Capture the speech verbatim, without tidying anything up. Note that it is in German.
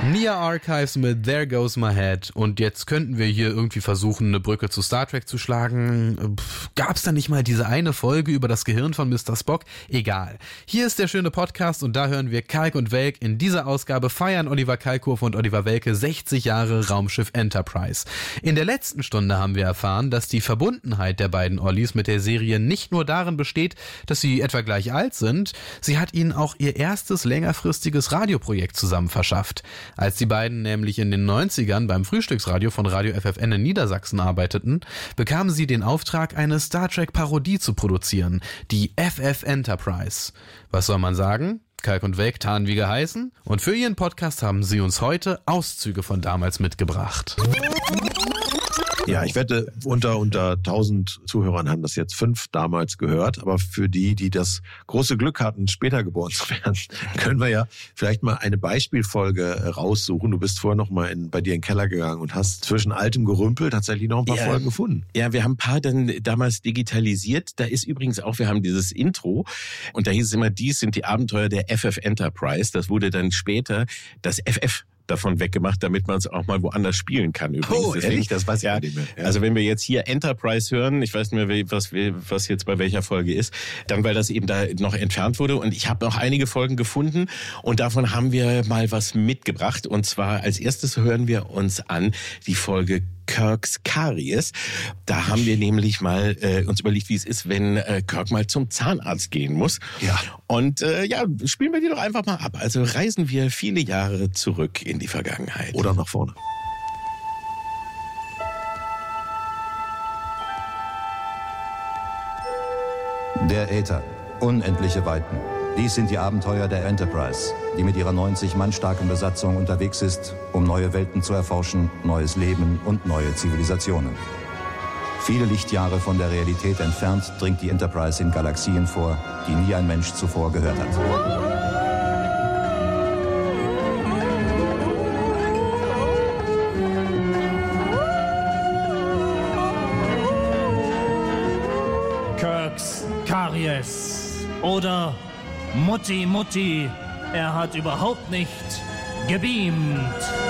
Nia Archives mit There Goes My Head. Und jetzt könnten wir hier irgendwie versuchen, eine Brücke zu Star Trek zu schlagen. Gab's da nicht mal diese eine Folge über das Gehirn von Mister Spock? Egal. Hier ist der schöne Podcast und da hören wir Kalk und Welk. In dieser Ausgabe feiern Oliver Kalkofe und Oliver Welke sechzig Jahre Raumschiff Enterprise. In der letzten Stunde haben wir erfahren, dass die Verbundenheit der beiden Ollis mit der Serie nicht nur darin besteht, dass sie etwa gleich alt sind, sie hat ihnen auch ihr erstes längerfristiges Radioprojekt zusammen verschafft. Als die beiden nämlich in den neunzigern beim Frühstücksradio von Radio F F N in Niedersachsen arbeiteten, bekamen sie den Auftrag, eine Star Trek-Parodie zu produzieren, die F F Enterprise. Was soll man sagen? Kalk und Welk taten wie geheißen und für ihren Podcast haben sie uns heute Auszüge von damals mitgebracht. Ja, ich wette, unter unter tausend Zuhörern haben das jetzt fünf damals gehört. Aber für die, die das große Glück hatten, später geboren zu werden, können wir ja vielleicht mal eine Beispielfolge raussuchen. Du bist vorher noch mal in, bei dir in den Keller gegangen und hast zwischen altem Gerümpel tatsächlich noch ein paar ja, Folgen gefunden. Ja, wir haben ein paar dann damals digitalisiert. Da ist übrigens auch, wir haben dieses Intro und da hieß es immer, dies sind die Abenteuer der F F Enterprise. Das wurde dann später das F F davon weggemacht, damit man es auch mal woanders spielen kann. Übrigens. Oh, Deswegen, ehrlich? Das weiß ich ja, nicht mehr. Ja. Also wenn wir jetzt hier Enterprise hören, ich weiß nicht mehr, was, was jetzt bei welcher Folge ist, dann weil das eben da noch entfernt wurde. Und ich habe noch einige Folgen gefunden und davon haben wir mal was mitgebracht. Und zwar als erstes hören wir uns an die Folge Kirks Karies. Da haben wir nämlich mal äh, uns überlegt, wie es ist, wenn äh, Kirk mal zum Zahnarzt gehen muss. Ja. Und äh, ja, spielen wir die doch einfach mal ab. Also reisen wir viele Jahre zurück in die Vergangenheit. Oder nach vorne. Der Äther. Unendliche Weiten. Dies sind die Abenteuer der Enterprise, die mit ihrer neunzig Mann starken Besatzung unterwegs ist, um neue Welten zu erforschen, neues Leben und neue Zivilisationen. Viele Lichtjahre von der Realität entfernt dringt die Enterprise in Galaxien vor, die nie ein Mensch zuvor gehört hat. Kirks Karies. Oder Mutti, Mutti, er hat überhaupt nicht gebeamt.